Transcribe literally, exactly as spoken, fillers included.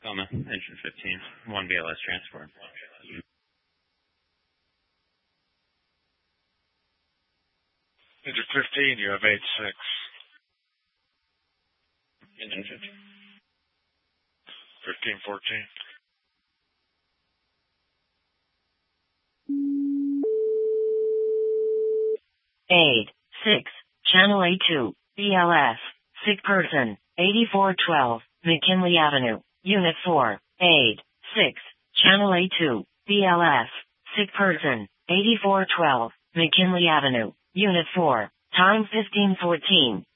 Tacoma, engine fifteen, one B L S transport. Engine fifteen, you have eight six. Engine fifteen. fifteen fourteen. eight six, Channel A two, B L S, sick person, eighty-four twelve, McKinley Avenue, Unit four, eight six, Channel A two, B L S, sick person, eighty-four twelve, McKinley Avenue, Unit four, time fifteen fourteen.